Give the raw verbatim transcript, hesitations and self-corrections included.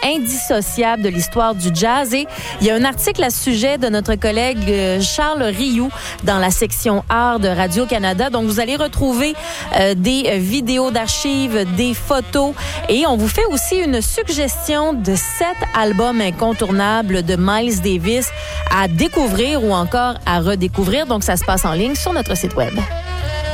indissociable de l'histoire du jazz. Et il y a un article à ce sujet de notre collègue Charles Rioux dans la section art de Radio-Canada. Donc, vous allez retrouver euh, des vidéos d'archives, des photos et on vous fait aussi une suggestion de sept albums incontournables de Miles Davis à découvrir ou encore à redécouvrir. Donc, ça se passe en ligne sur notre site web.